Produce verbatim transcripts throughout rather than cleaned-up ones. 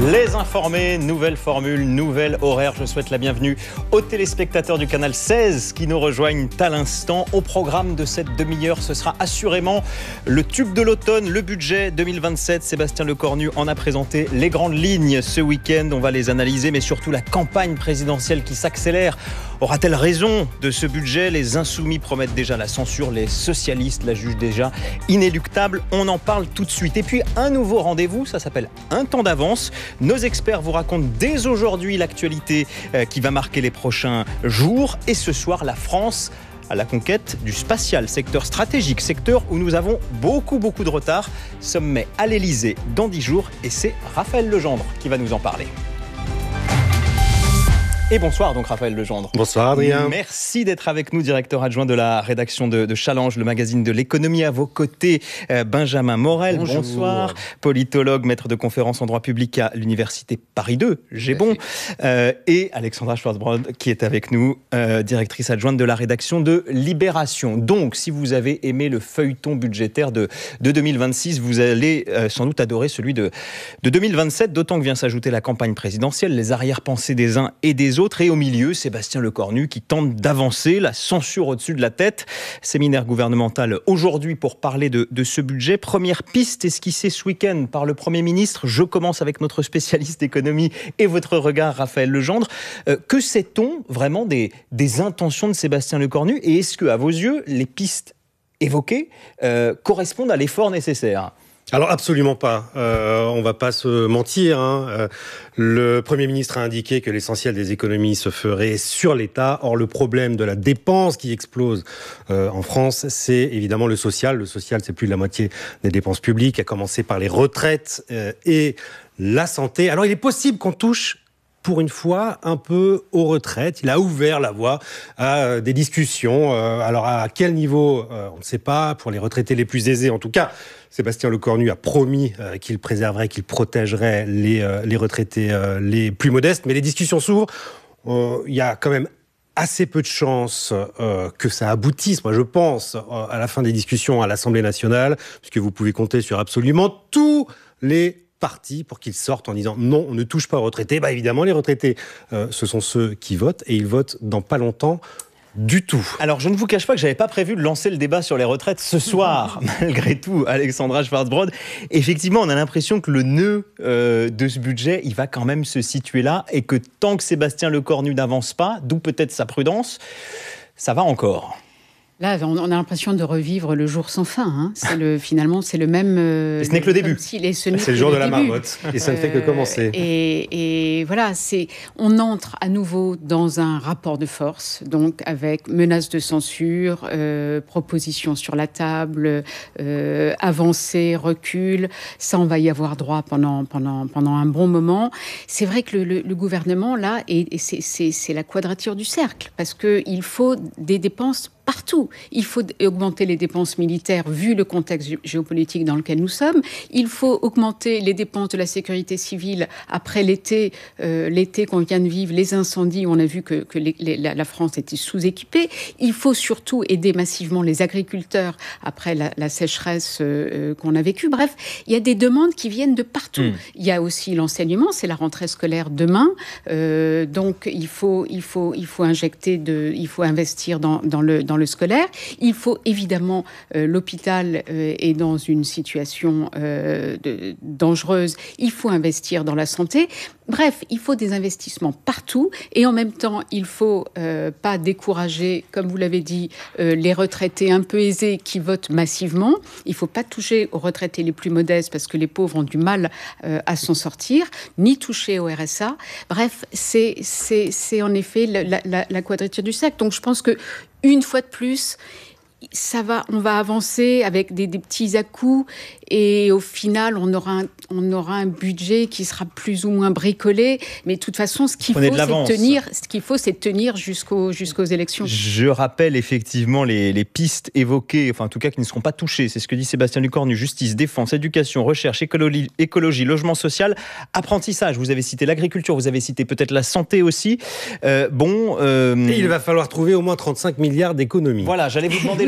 Les informés, nouvelle formule, nouvel horaire. Je souhaite la bienvenue aux téléspectateurs du Canal seize qui nous rejoignent à l'instant. Au programme de cette demi-heure, ce sera assurément le tube de l'automne, le budget deux mille vingt-sept. Sébastien Lecornu en a présenté les grandes lignes ce week-end. On va les analyser, mais surtout la campagne présidentielle qui s'accélère. Aura-t-elle raison de ce budget ? Les insoumis promettent déjà la censure, les socialistes la jugent déjà inéluctable. On en parle tout de suite. Et puis un nouveau rendez-vous, ça s'appelle Un temps d'avance. Nos experts vous racontent dès aujourd'hui l'actualité qui va marquer les prochains jours. Et ce soir, la France à la conquête du spatial, secteur stratégique, secteur où nous avons beaucoup, beaucoup de retard. Sommet à l'Elysée dans dix jours et c'est Raphaël Legendre qui va nous en parler. Et bonsoir donc Raphaël Legendre. Bonsoir Adrien. Merci d'être avec nous, directeur adjoint de la rédaction de, de Challenge, le magazine de l'économie. À vos côtés, euh, Benjamin Morel. Bonjour. Bonsoir. Politologue, maître de conférences en droit public à l'université Paris deux, j'ai bon. Euh, et Alexandra Schwarzbrod qui est avec nous, euh, directrice adjointe de la rédaction de Libération. Donc, si vous avez aimé le feuilleton budgétaire de, de deux mille vingt-six, vous allez euh, sans doute adorer celui de, de deux mille vingt-sept, d'autant que vient s'ajouter la campagne présidentielle, les arrière-pensées des uns et des autres. Et au milieu, Sébastien Lecornu qui tente d'avancer, la censure au-dessus de la tête. Séminaire gouvernemental aujourd'hui pour parler de, de ce budget. Première piste esquissée ce week-end par le Premier ministre. Je commence avec notre spécialiste économie et votre regard, Raphaël Legendre. Euh, que sait-on vraiment des, des intentions de Sébastien Lecornu ? Et est-ce que, à vos yeux, les pistes évoquées euh, correspondent à l'effort nécessaire ? Alors absolument pas, euh, on va pas se mentir, hein. Euh, le Premier ministre a indiqué que l'essentiel des économies se ferait sur l'État. Or le problème de la dépense qui explose euh, en France, c'est évidemment le social. Le social, c'est plus de la moitié des dépenses publiques, à commencer par les retraites euh, et la santé. Alors il est possible qu'on touche pour une fois, un peu aux retraites. Il a ouvert la voie à euh, des discussions. Euh, alors, à quel niveau, euh, on ne sait pas. Pour les retraités les plus aisés, en tout cas, Sébastien Lecornu a promis euh, qu'il préserverait, qu'il protégerait les, euh, les retraités euh, les plus modestes. Mais les discussions s'ouvrent. Euh, il y a quand même assez peu de chances euh, que ça aboutisse, moi je pense, euh, à la fin des discussions à l'Assemblée nationale, puisque vous pouvez compter sur absolument tous les parti pour qu'ils sortent en disant non, on ne touche pas aux retraités. Bah évidemment, les retraités, euh, ce sont ceux qui votent et ils votent dans pas longtemps du tout. Alors, je ne vous cache pas que je n'avais pas prévu de lancer le débat sur les retraites ce soir, malgré tout, Alexandra Schwarzbrod. Effectivement, on a l'impression que le nœud euh, de ce budget, il va quand même se situer là et que tant que Sébastien Lecornu n'avance pas, d'où peut-être sa prudence, ça va encore. Là, on a l'impression de revivre le jour sans fin. Hein. C'est le, finalement, c'est le même... Euh, et ce n'est que le début. Si, et ce c'est le jour de la marmotte. Et ça ne fait que commencer. Euh, et, et voilà, c'est, on entre à nouveau dans un rapport de force, donc avec menaces de censure, euh, propositions sur la table, euh, avancées, recul. Ça, on va y avoir droit pendant, pendant, pendant un bon moment. C'est vrai que le, le, le gouvernement, là, et, et c'est, c'est, c'est la quadrature du cercle, parce qu'il faut des dépenses partout. Il faut augmenter les dépenses militaires vu le contexte géopolitique dans lequel nous sommes. Il faut augmenter les dépenses de la sécurité civile après l'été, euh, l'été qu'on vient de vivre, les incendies, où on a vu que, que les, les, la France était sous-équipée. Il faut surtout aider massivement les agriculteurs après la, la sécheresse euh, qu'on a vécue. Bref, il y a des demandes qui viennent de partout. Mmh. Il y a aussi l'enseignement, c'est la rentrée scolaire demain. Euh, donc, il faut, il faut, il faut injecter, de, il faut investir dans, dans le dans le scolaire. Il faut évidemment, euh, l'hôpital euh, est dans une situation euh, de, dangereuse, il faut investir dans la santé. Bref, il faut des investissements partout et en même temps, il ne faut euh, pas décourager, comme vous l'avez dit, euh, les retraités un peu aisés qui votent massivement. Il ne faut pas toucher aux retraités les plus modestes parce que les pauvres ont du mal euh, à s'en sortir, ni toucher au R S A. Bref, c'est, c'est, c'est en effet la, la, la quadrature du cercle. Donc je pense que une fois de plus, ça va, on va avancer avec des, des petits à-coups et au final, on aura, un, on aura un budget qui sera plus ou moins bricolé. Mais de toute façon, ce qu'il faut, c'est tenir, ce qu'il faut, c'est tenir jusqu'aux, jusqu'aux élections. Je rappelle effectivement les, les pistes évoquées, enfin en tout cas qui ne seront pas touchées. C'est ce que dit Sébastien Lecornu. Justice, défense, éducation, recherche, écologie, écologie logement social, apprentissage. Vous avez cité l'agriculture, vous avez cité peut-être la santé aussi. Euh, bon, euh... Et il va falloir trouver au moins trente-cinq milliards d'économies. Voilà, j'allais vous demander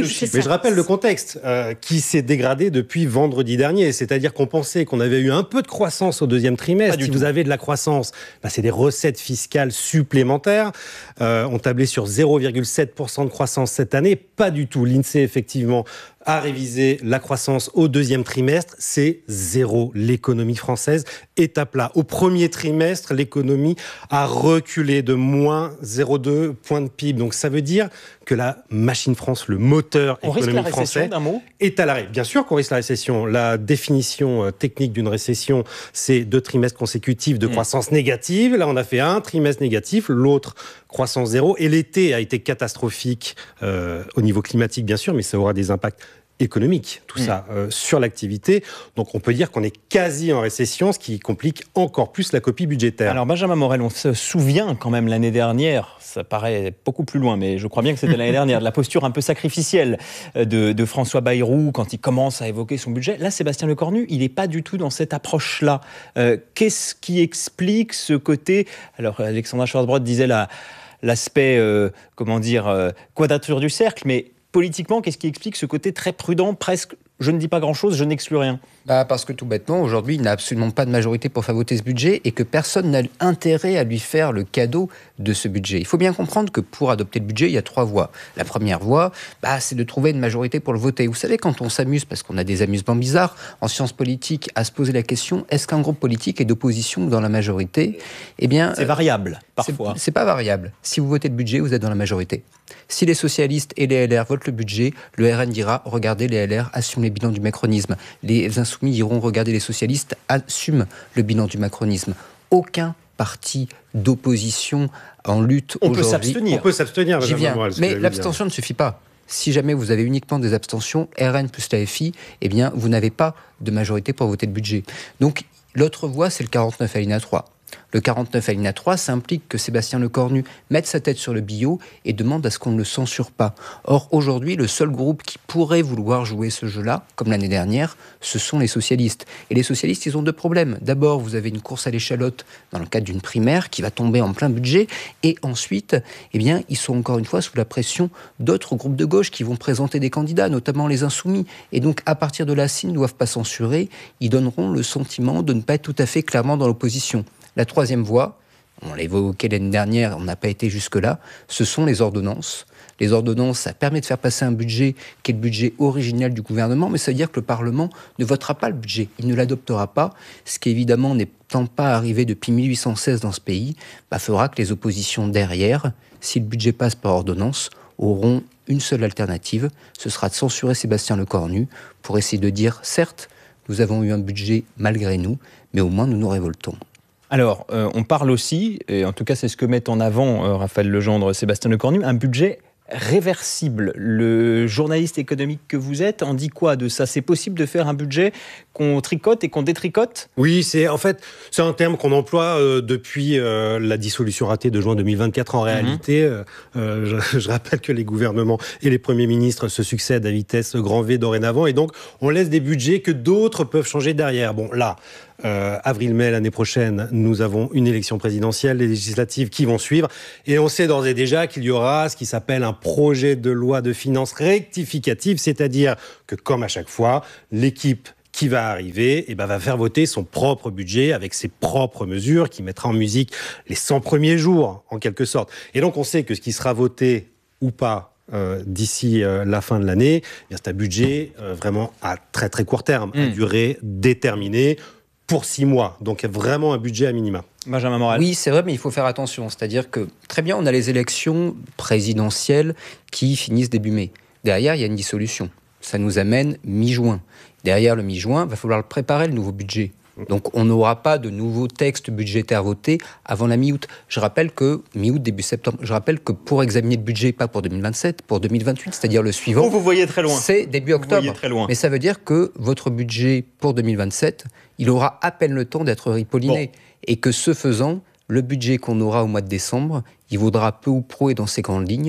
le c'est chiffre. Mais ça. je rappelle le contexte euh, qui s'est dégradé depuis vendredi dernier. C'est-à-dire qu'on pensait qu'on avait eu un peu de croissance au deuxième trimestre. Si tout. vous avez de la croissance, bah, c'est des recettes fiscales supplémentaires. Euh, on tablait sur zéro virgule sept pour cent de croissance cette année. Pas du tout. L'INSEE, effectivement, a révisé la croissance au deuxième trimestre. C'est zéro. L'économie française est à plat. Au premier trimestre, l'économie a reculé de moins zéro virgule deux points de P I B. Donc ça veut dire que la machine France, le moteur On risque la économique récession français, d'un mot est à l'arrêt. Bien sûr qu'on risque la récession. La définition technique d'une récession, c'est deux trimestres consécutifs de croissance mmh. négative. Là, on a fait un trimestre négatif, l'autre croissance zéro. Et l'été a été catastrophique euh, au niveau climatique, bien sûr, mais ça aura des impacts économiques, tout mmh. ça, euh, sur l'activité. Donc on peut dire qu'on est quasi en récession, ce qui complique encore plus la copie budgétaire. Alors Benjamin Morel, on se souvient quand même l'année dernière, ça paraît beaucoup plus loin, mais je crois bien que c'était l'année dernière, de la posture un peu sacrificielle de, de François Bayrou quand il commence à évoquer son budget. Là, Sébastien Lecornu, il n'est pas du tout dans cette approche-là. Euh, qu'est-ce qui explique ce côté... Alors Alexandra Schwarzbrod disait la, l'aspect, euh, comment dire, euh, quadrature du cercle, mais politiquement, qu'est-ce qui explique ce côté très prudent, presque je ne dis pas grand-chose, je n'exclus rien? Bah parce que tout bêtement, aujourd'hui, il n'a absolument pas de majorité pour faire voter ce budget et que personne n'a intérêt à lui faire le cadeau de ce budget. Il faut bien comprendre que pour adopter le budget, il y a trois voies. La première voie, bah, c'est de trouver une majorité pour le voter. Vous savez, quand on s'amuse, parce qu'on a des amusements bizarres, en sciences politiques, à se poser la question, est-ce qu'un groupe politique est d'opposition ou dans la majorité? Eh bien, c'est variable, parfois. C'est, c'est pas variable. Si vous votez le budget, vous êtes dans la majorité. Si les socialistes et les L R votent le budget, le R N dira, regardez, les L R assument les bilans du macronisme. Les insoumis diront, regardez, les socialistes assument le bilan du macronisme. Aucun parti d'opposition en lutte on aujourd'hui... Peut s'abstenir. On peut s'abstenir. J'y viens. Mais l'abstention ne suffit pas. Si jamais vous avez uniquement des abstentions, R N plus la F I, eh bien, vous n'avez pas de majorité pour voter le budget. Donc, l'autre voie, c'est le quarante-neuf alinéa trois. Le quarante-neuf alinéa trois, ça implique que Sébastien Lecornu mette sa tête sur le billot et demande à ce qu'on ne le censure pas. Or, aujourd'hui, le seul groupe qui pourrait vouloir jouer ce jeu-là, comme l'année dernière, ce sont les socialistes. Et les socialistes, ils ont deux problèmes. D'abord, vous avez une course à l'échalote dans le cadre d'une primaire qui va tomber en plein budget. Et ensuite, eh bien, ils sont encore une fois sous la pression d'autres groupes de gauche qui vont présenter des candidats, notamment les insoumis. Et donc, à partir de là, s'ils ne doivent pas censurer, ils donneront le sentiment de ne pas être tout à fait clairement dans l'opposition. La troisième voie, on l'a évoqué l'année dernière, on n'a pas été jusque-là, ce sont les ordonnances. Les ordonnances, ça permet de faire passer un budget qui est le budget original du gouvernement, mais ça veut dire que le Parlement ne votera pas le budget, il ne l'adoptera pas, ce qui évidemment n'étant pas arrivé depuis mille huit cent seize dans ce pays, bah, fera que les oppositions derrière, si le budget passe par ordonnance, auront une seule alternative, ce sera de censurer Sébastien Lecornu pour essayer de dire, certes, nous avons eu un budget malgré nous, mais au moins nous nous révoltons. Alors, euh, on parle aussi, et en tout cas c'est ce que met en avant euh, Raphaël Legendre, Sébastien Lecornu, un budget réversible. Le journaliste économique que vous êtes en dit quoi de ça? C'est possible de faire un budget qu'on tricote et qu'on détricote? Oui, c'est en fait c'est un terme qu'on emploie euh, depuis euh, la dissolution ratée de juin deux mille vingt-quatre. En réalité, mmh. euh, je, je rappelle que les gouvernements et les premiers ministres se succèdent à vitesse grand V dorénavant, et donc on laisse des budgets que d'autres peuvent changer derrière. Bon, là, euh, avril-mai l'année prochaine, nous avons une élection présidentielle, les législatives qui vont suivre, et on sait d'ores et déjà qu'il y aura ce qui s'appelle un projet de loi de finances rectificative, c'est-à-dire que, comme à chaque fois, l'équipe qui va arriver eh ben, va faire voter son propre budget avec ses propres mesures, qui mettra en musique les cent premiers jours, en quelque sorte. Et donc, on sait que ce qui sera voté ou pas euh, d'ici euh, la fin de l'année, eh bien, c'est un budget euh, vraiment à très très court terme, mmh. à durée déterminée, pour six mois. Donc, vraiment un budget à minima. Benjamin Morel. Oui, c'est vrai, mais il faut faire attention. C'est-à-dire que, très bien, on a les élections présidentielles qui finissent début mai. Derrière, il y a une dissolution. Ça nous amène mi-juin. Derrière le mi-juin, il va falloir préparer le nouveau budget. Donc, on n'aura pas de nouveaux textes budgétaires votés avant la mi-août. Je rappelle que, mi-août, début septembre, je rappelle que pour examiner le budget, pas pour deux mille vingt-sept, pour deux mille vingt-huit, c'est-à-dire le suivant... Oh, vous voyez très loin. C'est début octobre. Vous voyez très loin. Mais ça veut dire que votre budget pour deux mille vingt-sept, il aura à peine le temps d'être ripolliné. Bon. Et que ce faisant, le budget qu'on aura au mois de décembre, il vaudra peu ou prou et dans ses grandes lignes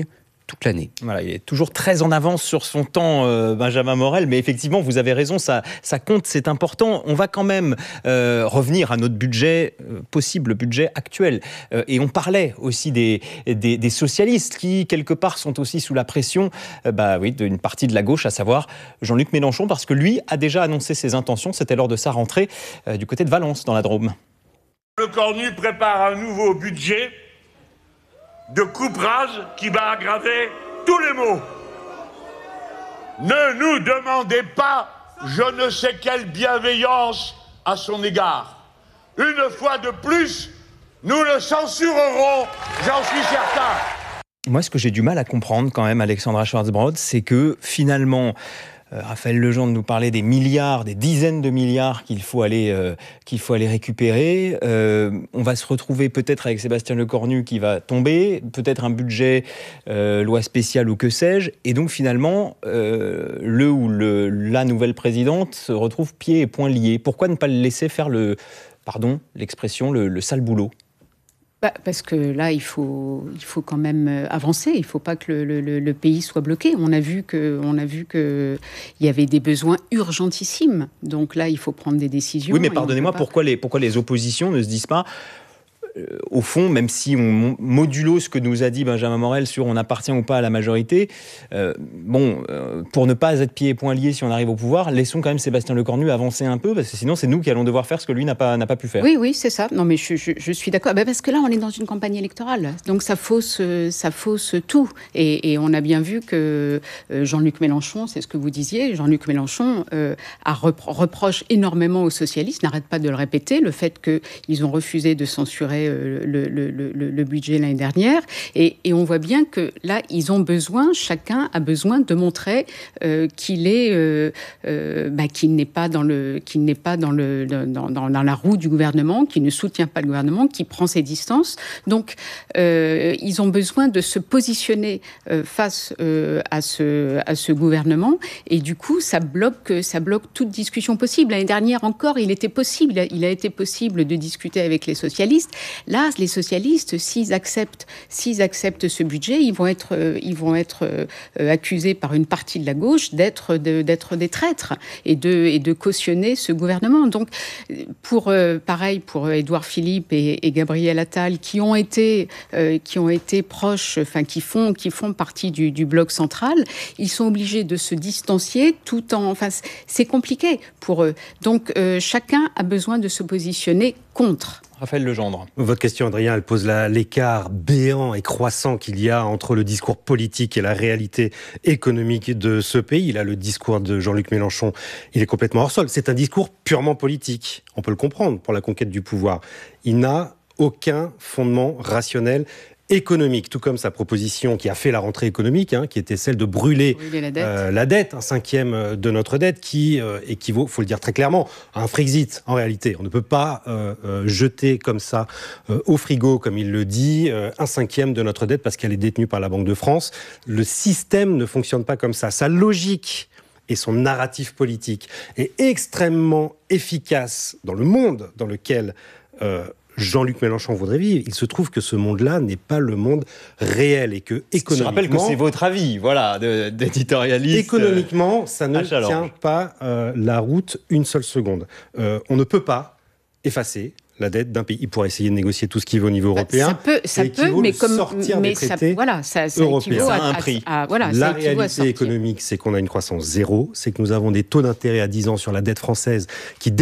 toute l'année. Voilà, il est toujours très en avance sur son temps, euh, Benjamin Morel, mais effectivement, vous avez raison, ça, ça compte, c'est important. On va quand même euh, revenir à notre budget, euh, possible budget actuel. Euh, et on parlait aussi des, des, des socialistes qui, quelque part, sont aussi sous la pression euh, bah, oui, d'une partie de la gauche, à savoir Jean-Luc Mélenchon, parce que lui a déjà annoncé ses intentions, c'était lors de sa rentrée euh, du côté de Valence, dans la Drôme. Le Cornu prépare un nouveau budget de couperage qui va aggraver tous les maux. Ne nous demandez pas je ne sais quelle bienveillance à son égard. Une fois de plus, nous le censurerons, j'en suis certain. Moi, ce que j'ai du mal à comprendre quand même, Alexandra Schwarzbrod, c'est que finalement, Euh, Raphaël Legendre nous parlait des milliards, des dizaines de milliards qu'il faut aller, euh, qu'il faut aller récupérer. Euh, on va se retrouver peut-être avec Sébastien Lecornu qui va tomber, peut-être un budget euh, loi spéciale ou que sais-je. Et donc finalement, euh, le ou le, la nouvelle présidente se retrouve pieds et poings liés. Pourquoi ne pas le laisser faire le, pardon, l'expression, le, le sale boulot ? Bah, parce que là, il faut, il faut quand même avancer. Il ne faut pas que le, le, le pays soit bloqué. On a vu que, on a vu que il y avait des besoins urgentissimes. Donc là, il faut prendre des décisions. Oui, mais pardonnez-moi, pas... pourquoi, les, pourquoi les oppositions ne se disent pas... Euh, au fond, même si on modulo ce que nous a dit Benjamin Morel sur on appartient ou pas à la majorité, euh, bon, euh, pour ne pas être pieds et poings liés si on arrive au pouvoir, laissons quand même Sébastien Lecornu avancer un peu, parce que sinon c'est nous qui allons devoir faire ce que lui n'a pas, n'a pas pu faire. Oui, oui, c'est ça. Non, mais je, je, je suis d'accord. Ben parce que là, on est dans une campagne électorale, donc ça fausse, ça fausse tout. Et, et on a bien vu que Jean-Luc Mélenchon, c'est ce que vous disiez, Jean-Luc Mélenchon euh, a repro- reproche énormément aux socialistes, n'arrête pas de le répéter, le fait qu'ils ont refusé de censurer Le, le, le, le budget l'année dernière, et, et on voit bien que là, ils ont besoin, chacun a besoin de montrer euh, qu'il est, euh, euh, bah, qu'il n'est pas dans le, qu'il n'est pas dans le, dans, dans, dans la roue du gouvernement, qu'il ne soutient pas le gouvernement, qu'il prend ses distances. Donc, euh, ils ont besoin de se positionner euh, face euh, à ce, à ce gouvernement, et du coup, ça bloque, ça bloque toute discussion possible. L'année dernière encore, il était possible, il a été possible de discuter avec les socialistes. Là, les socialistes, s'ils acceptent, s'ils acceptent ce budget, ils vont être, euh, ils vont être euh, accusés par une partie de la gauche d'être, de, d'être des traîtres et de, et de cautionner ce gouvernement. Donc, pour, euh, pareil pour Édouard Philippe et, et Gabriel Attal, qui ont été, euh, qui ont été proches, enfin, qui font, qui font partie du, du bloc central, ils sont obligés de se distancier tout en... Enfin, c'est compliqué pour eux. Donc, euh, chacun a besoin de se positionner contre. Raphaël Legendre. Votre question, Adrien, elle pose la, l'écart béant et croissant qu'il y a entre le discours politique et la réalité économique de ce pays. Là, le discours de Jean-Luc Mélenchon, il est complètement hors sol. C'est un discours purement politique. On peut le comprendre pour la conquête du pouvoir. Il n'a aucun fondement rationnel économique, tout comme sa proposition qui a fait la rentrée économique, hein, qui était celle de brûler, brûler la, dette. Euh, la dette, un cinquième de notre dette, qui euh, équivaut, faut le dire très clairement, à un Frexit en réalité. On ne peut pas euh, euh, jeter comme ça euh, au frigo, comme il le dit, euh, un cinquième de notre dette parce qu'elle est détenue par la Banque de France. Le système ne fonctionne pas comme ça. Sa logique et son narratif politique est extrêmement efficace dans le monde dans lequel euh, Jean-Luc Mélenchon voudrait vivre. Il se trouve que ce monde-là n'est pas le monde réel et que économiquement... Je rappelle que c'est votre avis, voilà, de, d'éditorialiste. Économiquement, ça ne H. tient pas euh, la route une seule seconde. Euh, on ne peut pas effacer la dette d'un pays. Il pourrait essayer de négocier tout ce qu'il veut au niveau bah, européen. Ça peut, ça peut mais comme sortir mais des ça, traités voilà, ça, ça européens. équivaut Ça à, a un prix. À, à, voilà, la ça équivaut à réalité économique, c'est qu'on a une croissance zéro, c'est que nous avons des taux d'intérêt à dix ans sur la dette française qui